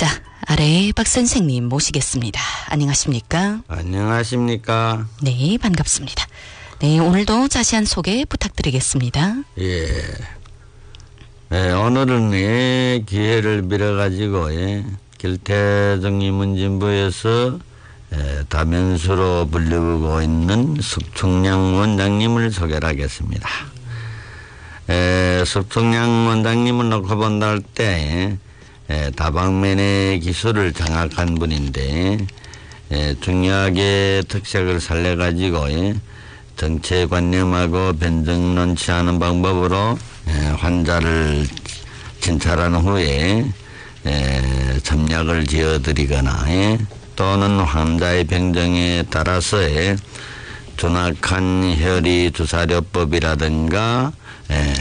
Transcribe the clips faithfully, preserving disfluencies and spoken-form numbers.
자, 아래 박 선생님 모시겠습니다. 안녕하십니까? 안녕하십니까? 네, 반갑습니다. 네, 오늘도 자세한 소개 부탁드리겠습니다. 예. 네, 오늘은 예, 기회를 빌어가지고 예, 길태정리문진부에서 예, 다면수로 불리고 있는 석총량 원장님을 소개를 하겠습니다. 예, 석총량 원장님을 놓고 본다 할 때 예, 다방면의 기술을 장악한 분인데 예, 중요하게 특색을 살려가지고 예, 정체관념하고 변정 논치 않은 방법으로 예, 환자를 진찰한 후에 예, 점약을 지어드리거나 예, 또는 환자의 병정에 따라서의 준악한 혈의 주사료법이라든가 예,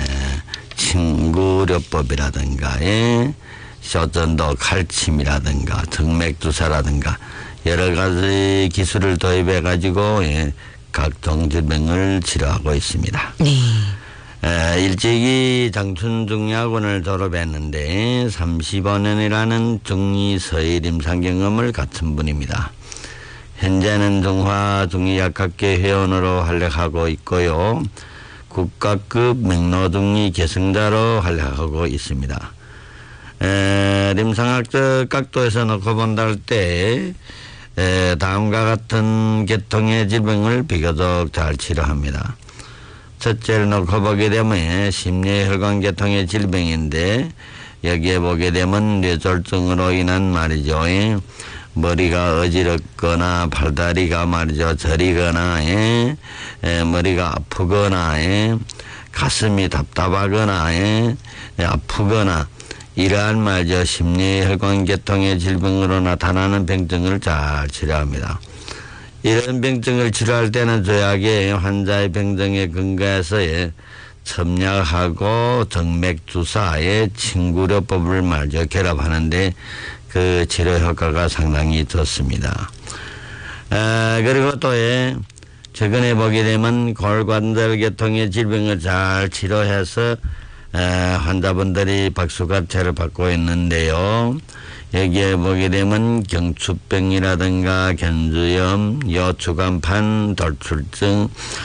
친구료법이라든가 예, 쇼전도 칼침이라든가 정맥주사라든가 여러 가지 기술을 도입해 가지고 예, 각종 질병을 치료하고 있습니다. 네. 에, 일찍이 장춘중의학원을 졸업했는데 삼십오 년이라는 중의 서일 임상경험을 갖춘 분입니다. 현재는 중화중의약학회 회원으로 활약하고 있고요. 국가급 맥노중의 계승자로 활약하고 있습니다. 에, 임상학적 각도에서 놓고 본다 할 때 에, 다음과 같은 계통의 질병을 비교적 잘 치료합니다. 첫째를 놓고 보게 되면 심뇌혈관 계통의 질병인데 여기에 보게 되면 뇌졸중으로 인한 말이죠. 예. 머리가 어지럽거나 팔다리가 말이죠. 저리거나 예. 예. 머리가 아프거나 예. 가슴이 답답하거나 예. 예. 아프거나 이러한 말이죠. 심뇌혈관 계통의 질병으로 나타나는 병증을 잘 치료합니다. 이런 병증을 치료할 때는 조약에 환자의 병증에 근거해서의 첨약하고 정맥주사의 친구료법을 말이죠. 결합하는데 그 치료 효과가 상당히 좋습니다. 아, 그리고 또 예, 최근에 보게 되면 골관절 계통의 질병을 잘 치료해서 에, 환자분들이 박수갑체를 받고 있는데요. 여기에 보게 되면 경추병이라든가 견주염, 요추간판, 돌출증,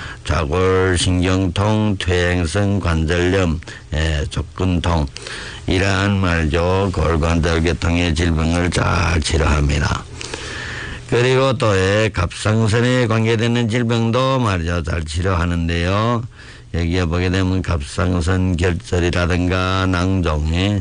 좌골신경통, 퇴행성 관절염, 에, 족근통 이러한 말이죠. 골관절 계통의 질병을 잘 치료합니다. 그리고 또 갑상선에 관계되는 질병도 말이죠. 잘 치료하는데요. 여기에 보게 되면 갑상선 결절이라든가 낭종에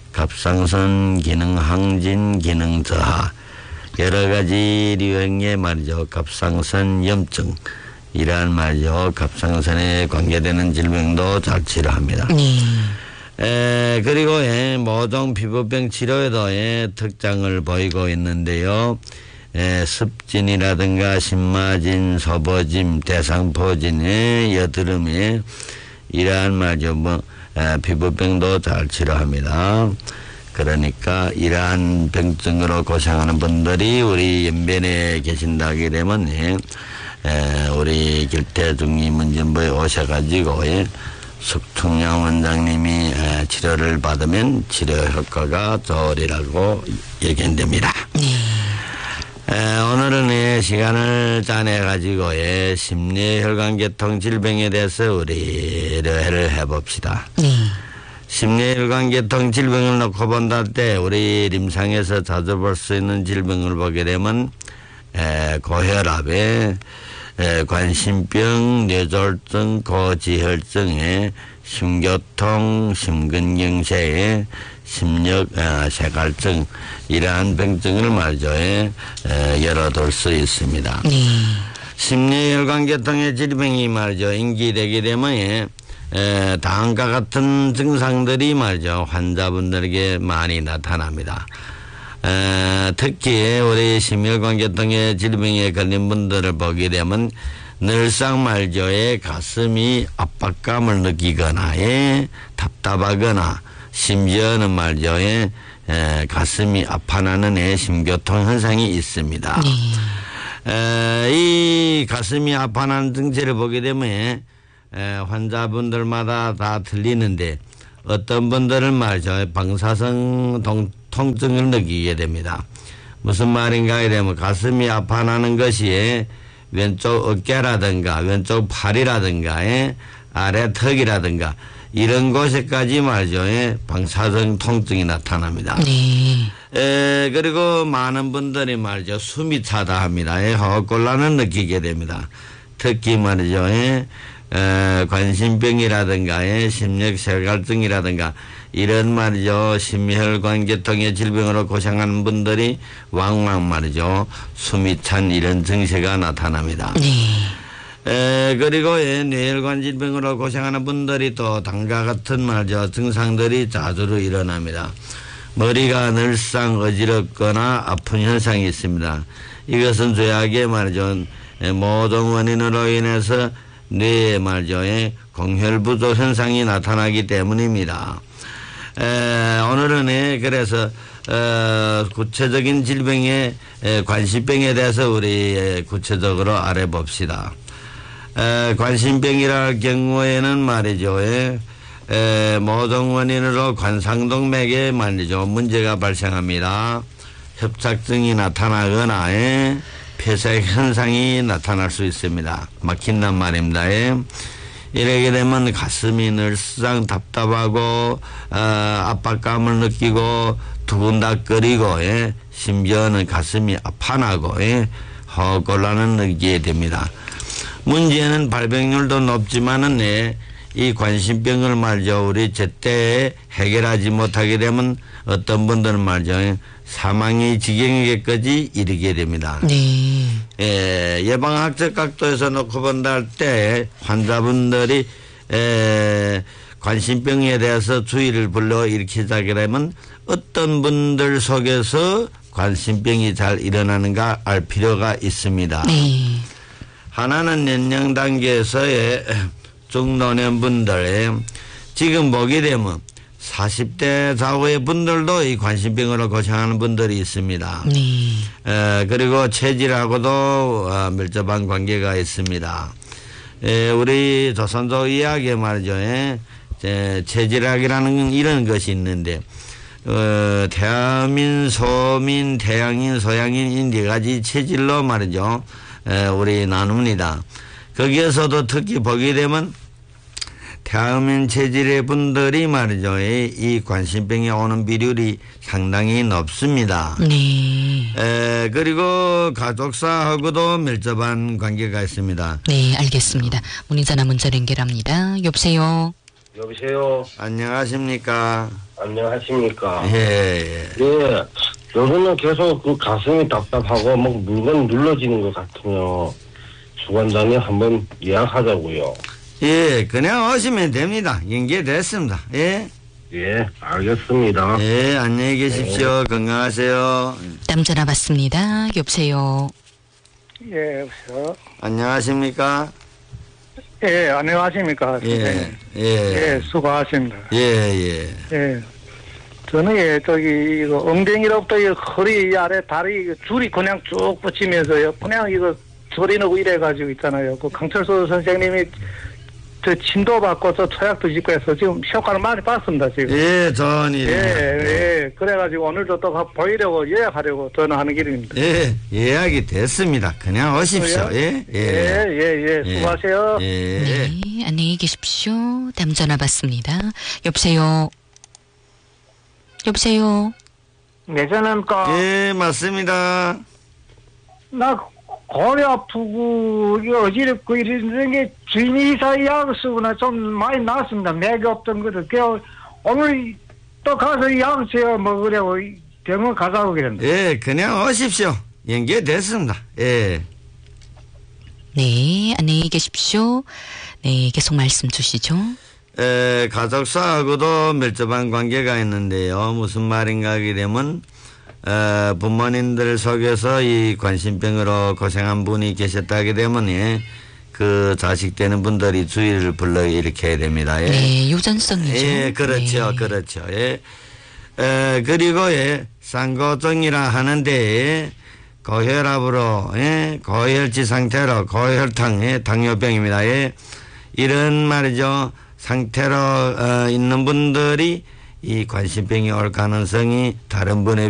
갑상선 기능 항진, 기능 저하 여러 가지 유형의 말이죠. 갑상선 염증 이러한 말이죠. 갑상선에 관계되는 질병도 잘 치료합니다. 네. 에, 그리고 예, 모종 피부병 치료에도 예, 특장을 보이고 있는데요. 에, 습진이라든가 신마진, 소보짐, 대상포진의 여드름에 이러한 말이죠. 뭐 에, 피부병도 잘 치료합니다. 그러니까 이러한 병증으로 고생하는 분들이 우리 연변에 계신다게 되면 예, 에, 우리 길태중의문진부에 오셔가지고 예, 석총량 원장님이 에, 치료를 받으면 치료 효과가 좋으리라고 얘기됩니다. 네. 에, 오늘은 예, 시간을 짜내가지고 예, 심뇌혈관계통 질병에 대해서 우리를 해봅시다. 네. 심뇌혈관계통 질병을 놓고 본다 할 때 우리 임상에서 자주 볼 수 있는 질병을 보게 되면 에, 고혈압에 에, 관심병, 뇌졸중, 고지혈증에 심교통, 심근경색에 심력 아, 세갈증 이러한 병증을 말이죠. 에, 열어둘 수 있습니다. 네. 심뇌혈관계통의 질병이 말이죠. 인기되게 되면 에, 에, 다음과 같은 증상들이 말이죠. 환자분들에게 많이 나타납니다. 에, 특히 우리 심혈관계통의 질병에 걸린 분들을 보게 되면 늘상 말이죠. 에, 가슴이 압박감을 느끼거나 에, 답답하거나 심지어는 말이죠. 에, 에, 가슴이 아파나는 에, 심교통 현상이 있습니다. 네. 에, 이 가슴이 아파나는 증세를 보게 되면 에, 환자분들마다 다 틀리는데 어떤 분들은 말이죠. 방사성 동, 통증을 느끼게 됩니다. 무슨 말인가 하게 되면 가슴이 아파나는 것이 왼쪽 어깨라든가 왼쪽 팔이라든가 예, 아래 턱이라든가 이런 곳에까지 말이죠. 예, 방사성 통증이 나타납니다. 네. 에, 그리고 많은 분들이 말이죠. 숨이 차다 합니다. 예, 헛곤란을 느끼게 됩니다. 특히 말이죠. 예, 에, 관심병이라든가 예, 심력쇠갈증이라든가 이런 말이죠. 심혈관 계통의 질병으로 고생하는 분들이 왕왕 말이죠. 숨이 찬 이런 증세가 나타납니다. 네. 에, 그리고 예, 뇌혈관 질병으로 고생하는 분들이 또 다음과 같은 말이죠. 증상들이 자주로 일어납니다. 머리가 늘상 어지럽거나 아픈 현상이 있습니다. 이것은 죄악의 말이죠. 모든 원인으로 인해서 뇌에 말이죠. 예, 공혈 부족 현상이 나타나기 때문입니다. 에, 오늘은 예, 그래서 어, 구체적인 질병의 에, 관심병에 대해서 우리 구체적으로 알아봅시다. 에, 관심병이라 할 경우에는 말이죠. 예, 에, 모든 원인으로 관상동맥에 말이죠. 문제가 발생합니다. 협착증이 나타나거나 예, 폐쇄 현상이 나타날 수 있습니다. 막힌단 말입니다. 예. 이렇게 되면 가슴이 늘상 답답하고 어, 압박감을 느끼고 두근닥거리고 예, 심지어는 가슴이 아파나고 예, 헛곤란을 느끼게 됩니다. 문제는 발병률도 높지만은 예, 이 관심병을 말이죠. 우리 제때 해결하지 못하게 되면 어떤 분들은 말이죠. 예, 사망의 지경에까지 이르게 됩니다. 네. 예, 예방학적 각도에서 놓고 본다 할 때 환자분들이 에, 관심병에 대해서 주의를 불러 일으키자게 되면 어떤 분들 속에서 관심병이 잘 일어나는가 알 필요가 있습니다. 네. 하나는 연령 단계에서의 중노년분들 지금 보게 되면 사십 대 좌우의 분들도 이 관심병으로 고생하는 분들이 있습니다. 네. 에, 그리고 체질하고도 어, 밀접한 관계가 있습니다. 에, 우리 조선족 이야기에 말이죠. 에, 에, 체질학이라는 이런 것이 있는데 어, 태아민, 소민, 태양인, 소양인 이 네 가지 체질로 말이죠. 에, 우리 나눕니다. 거기에서도 특히 보게 되면 태아민 체질의 분들이 말이죠. 이 관심병에 오는 비율이 상당히 높습니다. 네. 에, 그리고 가족사하고도 밀접한 관계가 있습니다. 네, 알겠습니다. 문의전화 문자 연결합니다. 여보세요. 여보세요. 안녕하십니까? 안녕하십니까? 예, 예. 예. 요즘은 계속 그 가슴이 답답하고 막 물건 눌러지는 것 같으면 주관장님 한번 예약하자고요. 예, 그냥 오시면 됩니다. 연계됐습니다. 예. 예, 알겠습니다. 예, 안녕히 계십시오. 네. 건강하세요. 다음 전화 받습니다. 여보세요. 예, 여보세요. 안녕하십니까? 예, 안녕하십니까. 예, 예. 예, 수고하십니다. 예, 예. 예. 저는 예, 저기, 이거 엉덩이로부터 이 허리 아래 다리 줄이 그냥 쭉 붙이면서요. 그냥 이거 소리 나고 이래가지고 있잖아요. 그 강철수 선생님이 저 진도 받고 저 초약도 짓고 해서 지금 효과를 많이 봤습니다, 지금. 예, 좋은 일. 예, 예. 그래가지고 오늘도 또 보이려고 예약하려고 저는 하는 길입니다. 예, 예약이 됐습니다. 그냥 오십시오. 예, 예, 예, 예. 수고하세요. 예. 네, 안녕히 계십시오. 다음 전화 받습니다. 여보세요. 여보세요. 네, 전화입니까? 예, 맞습니다. 나 골이 아프고 어지럽고 이런 게 주인이사 약을 쓰거나 좀 많이 나았습니다. 맥이 없던 거를. 그 오늘 또 가서 약 제가 먹으려고 병원 가자고 그랬는데. 예, 그냥 오십시오. 연결됐습니다. 예. 네, 안녕히 계십시오. 네, 계속 말씀 주시죠. 에, 가족사하고도 밀접한 관계가 있는데요. 무슨 말인가 하게 되면 어, 부모님들 속에서 이 관심병으로 고생한 분이 계셨다 하게 되면 예, 그 자식 되는 분들이 주의를 불러 일으켜야 됩니다. 예. 네, 유전성이죠. 예, 그렇죠. 네. 그렇죠. 예. 에, 그리고 예, 쌍고증이라 하는데 고혈압으로 예, 고혈지 상태로 고혈당 예, 당뇨병입니다. 예. 이런 말이죠. 상태로 어, 있는 분들이 이 관심병이 올 가능성이 다른 분에